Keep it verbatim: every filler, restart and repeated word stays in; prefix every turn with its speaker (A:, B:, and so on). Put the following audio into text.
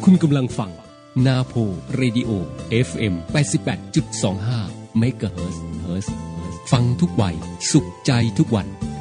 A: คุณกำลังฟังนาโพเรดิโอ เอฟ เอ็ม แปดสิบแปดจุดสองห้า เมกะเฮิรตซ์ ฟังทุกวัยสุขใจทุกวัน